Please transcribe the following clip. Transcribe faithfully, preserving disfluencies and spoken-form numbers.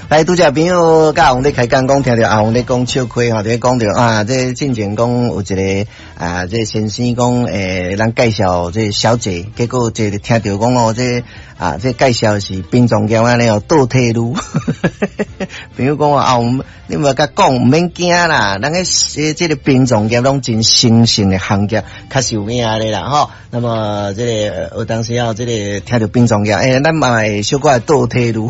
来，拄则朋友甲阿红咧开讲讲，听着阿红咧讲笑亏吼，咧讲着啊，这进前讲有一个啊，这先生讲诶，人介绍这小姐，结果这听着讲哦，这啊，这介绍是殡葬业安尼哦，倒退路。朋友讲啊，红你莫甲讲，毋免惊啦，咱个这这个殡葬业拢真兴盛的行业，较受命的啦吼。那么这个有当时啊，这个听着殡葬业，诶、欸，咱嘛会小可倒退路。